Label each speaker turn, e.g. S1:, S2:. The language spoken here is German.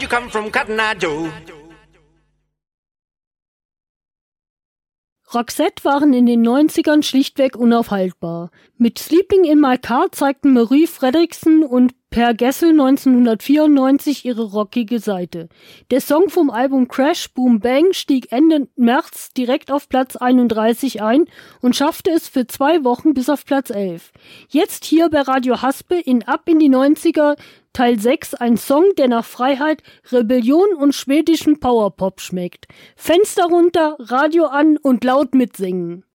S1: you come from, Cotton Eye Joe?
S2: Roxette waren in den 90ern schlichtweg unaufhaltbar. Mit Sleeping in My Car zeigten Marie Fredriksson und Per Gessle 1994 ihre rockige Seite. Der Song vom Album Crash Boom Bang stieg Ende März direkt auf Platz 31 ein und schaffte es für 2 Wochen bis auf Platz 11. Jetzt hier bei Radio Haspe in Ab in die 90er Teil 6 ein Song, der nach Freiheit, Rebellion und schwedischen Powerpop schmeckt. Fenster runter, Radio an und laut mitsingen.